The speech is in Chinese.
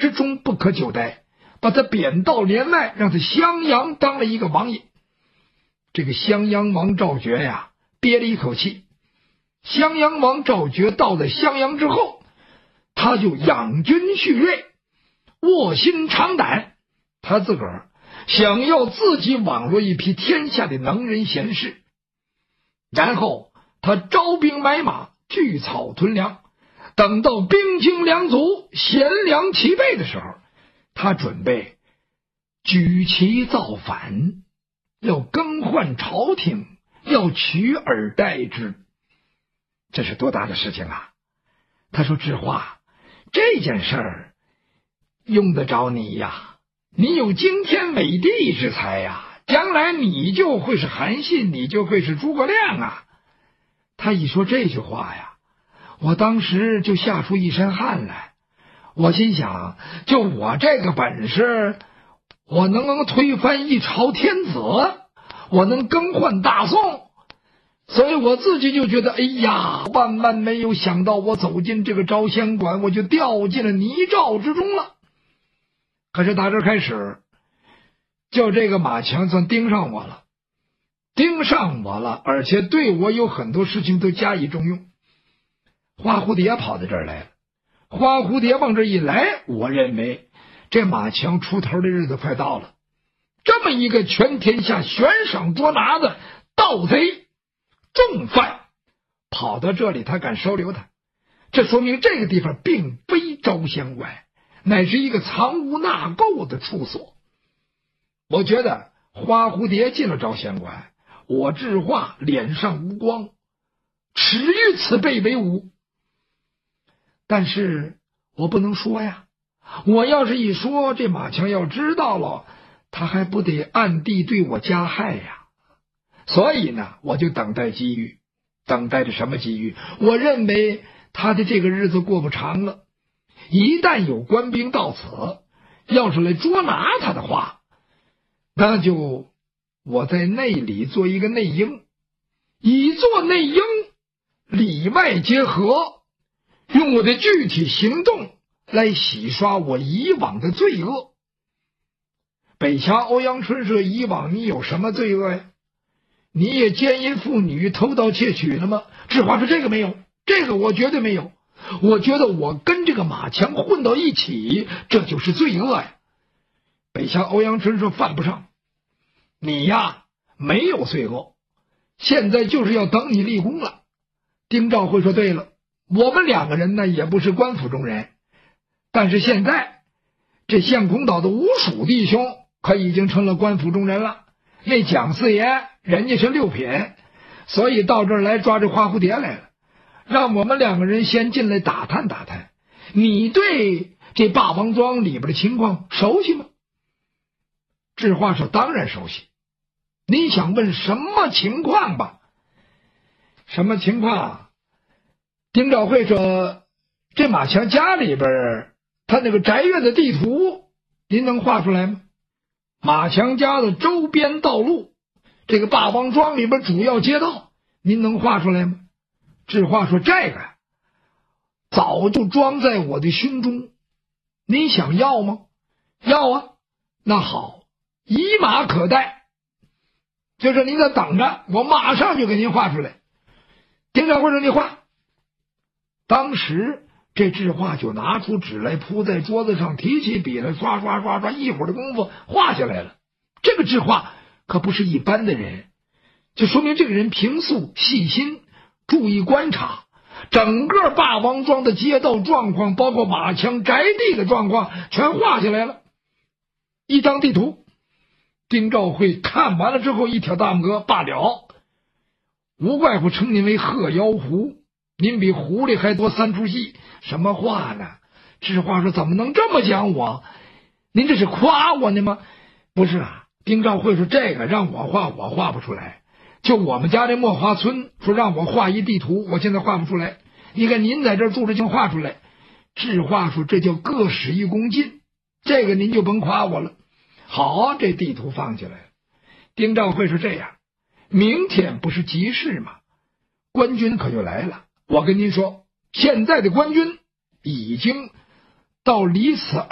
之中不可久待，把他贬到帘外，让他襄阳当了一个王爷。这个襄阳王赵觉呀，憋了一口气。襄阳王赵觉到了襄阳之后，他就养军蓄锐，卧薪尝胆，他自个儿想要自己网罗一批天下的能人贤士，然后他招兵买马，聚草屯粮，等到兵精粮足，贤良齐备的时候，他准备举旗造反，要更换朝廷，要取而代之。这是多大的事情啊！他说：“智化，这件事儿用得着你呀，你有惊天伟地之才呀，将来你就会是韩信，你就会是诸葛亮啊。”他一说这句话呀，我当时就吓出一身汗来。我心想，就我这个本事，我能推翻一朝天子，我能更换大宋，所以我自己就觉得，哎呀，万万没有想到，我走进这个招贤馆，我就掉进了泥沼之中了。可是打这开始，就这个马强算盯上我了，而且对我有很多事情都加以重用。花蝴蝶跑到这儿来了，花蝴蝶往这一来，我认为这马强出头的日子快到了。这么一个全天下悬赏捉拿的盗贼重犯跑到这里，他敢收留他，这说明这个地方并非招贤馆，乃是一个藏污纳垢的处所。我觉得花蝴蝶进了招贤馆，我智化脸上无光，耻于此辈为伍。但是我不能说呀，我要是一说，这马强要知道了，他还不得暗地对我加害呀。所以呢，我就等待机遇。等待着什么机遇？我认为他的这个日子过不长了，一旦有官兵到此，要是来捉拿他的话，那就我在内里做一个内应，以做内应，里外结合，用我的具体行动来洗刷我以往的罪恶。北峡欧阳春社以往你有什么罪恶呀？你也奸淫妇女，偷盗窃取了吗？智化说这个没有，这个我绝对没有。我觉得我跟这个马强混到一起，这就是罪恶呀。北峡欧阳春社犯不上，你呀没有罪恶，现在就是要等你立功了。丁兆会说对了，我们两个人呢也不是官府中人，但是现在这县空岛的吴蜀弟兄可已经成了官府中人了。那蒋四爷人家是六品，所以到这儿来抓这花蝴蝶来了，让我们两个人先进来打探打探，你对这霸王庄里边的情况熟悉吗？智化说当然熟悉。你想问什么情况吧？什么情况？丁兆会说这马强家里边他那个宅院的地图您能画出来吗？马强家的周边道路，这个霸王庄里边主要街道您能画出来吗？智化说这个早就装在我的心中，您想要吗？要啊，那好，一马可待，就是您再等着，我马上就给您画出来。丁兆会说你画。当时这智化就拿出纸来铺在桌子上，提起笔来刷刷刷刷，一会儿的功夫画下来了。这个智化可不是一般的人，就说明这个人平素细心，注意观察，整个霸王庄的街道状况，包括马强宅地的状况全画下来了。一张地图，丁兆会看完了之后一挑大拇哥，罢了，无怪乎称您为鹤腰狐，您比狐狸还多三出戏。什么话呢？智化说怎么能这么讲我？您这是夸我呢吗？不是啊，丁兆会说这个让我画我画不出来，就我们家这墨花村说让我画一地图，我现在画不出来。你看您在这儿住着就画出来。智化说这叫各使一公斤，这个您就甭夸我了。好，这地图放起来了。丁兆会说这样，明天不是集市吗？官军可就来了。我跟您说，现在的官军已经到离此